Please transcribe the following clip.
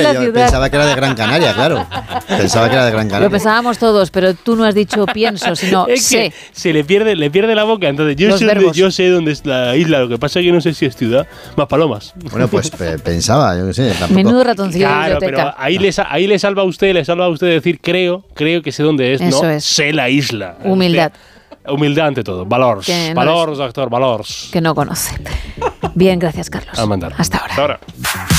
hombre, la yo ciudad. pensaba que era de Gran Canaria, claro. Pensaba que era de Gran Canaria. Lo pensábamos todos, pero tú no has dicho pienso, sino Es sé. que se le pierde la boca. Entonces, yo sé dónde es la isla. Lo que pasa es que no sé si es ciudad. Más palomas. Bueno, pues pensaba, yo qué sé. Tampoco. Menudo ratoncillo de Claro, biblioteca. pero ahí le salva a usted decir creo que sé dónde es, Eso no es. sé la isla. Humildad. Humildad ante todo. Valors. Que no Valors, doctor, valors. Que no conoce. Bien, gracias, Carlos. A mandar. Hasta ahora. Hasta ahora.